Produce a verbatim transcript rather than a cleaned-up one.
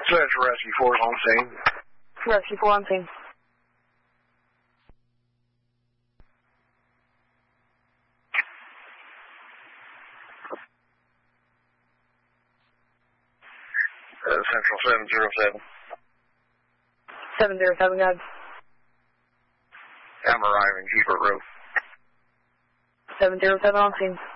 Central Rescue Force on scene. Rescue four on scene. Uh, Central seven zero seven. seven zero seven, guys. I'm arriving, Hebert Road. seven zero seven on scene.